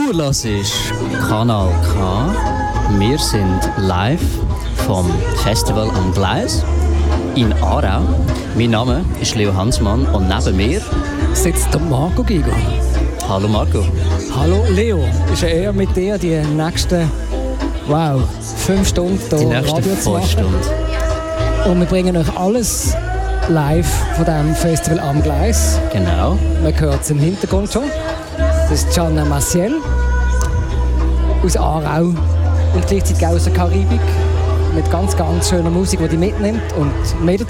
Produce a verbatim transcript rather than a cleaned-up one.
Du hörst Kanal K. Wir sind live vom Festival am Gleis in Aarau. Mein Name ist Leo Hansmann und neben mir sitzt der Marco Giger. Hallo Marco. Hallo Leo. Ist ja eher mit dir die nächsten, wow, fünf Stunden hier Die nächsten Radio zu fünf Stunden. Und wir bringen euch alles live von diesem Festival am Gleis. Genau. Man hört es im Hintergrund schon. Das ist Gianna Maciel aus Aarau und gleichzeitig auch aus der Karibik mit ganz, ganz schöner Musik, die die mitnimmt. Und mehr